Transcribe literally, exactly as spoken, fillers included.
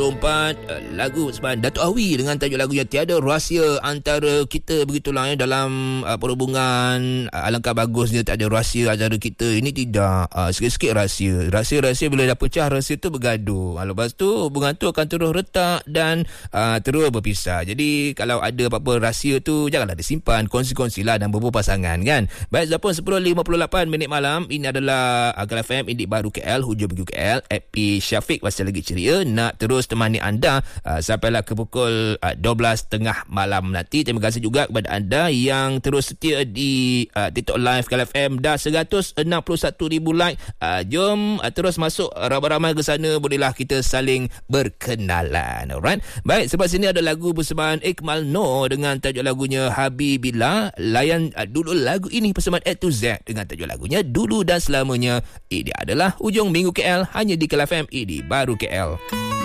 Empat uh, lagu sebab Datuk Awi dengan tajuk lagunya Tiada Rahsia Antara Kita, begitulah ya, dalam uh, perhubungan. uh, alangkah bagusnya tak ada rahsia antara kita. Ini tidak, uh, sikit-sikit rahsia. Rahsia-rahsia bila dah pecah, rahsia tu bergaduh. uh, lepas tu hubungan tu akan terus retak dan uh, terus berpisah. Jadi kalau ada apa-apa rahsia tu janganlah disimpan, kongsi-kongsilah dan berburu pasangan kan. Baik, Zapun sepuluh lima puluh lapan minit malam. Ini adalah Akal F M Indik Baru K L, hujung minggu K L. Epi Syafiq masih lagi ceria nak terus temani anda uh, sampailah ke pukul uh, dua belas tiga puluh malam nanti. Terima kasih juga kepada anda yang terus setia di uh, TikTok Live K L F M. Dah seratus enam puluh satu ribu like. uh, Jom uh, terus masuk ramai-ramai ke sana. Bolehlah kita saling berkenalan. Alright. Baik, sebab sini ada lagu persembahan Ikmal Noor dengan tajuk lagunya Habibillah. Layan uh, dulu lagu ini, persembahan A to Z dengan tajuk lagunya Dulu dan Selamanya. Ini adalah hujung minggu K L hanya di K L F M. Ini Baru K L.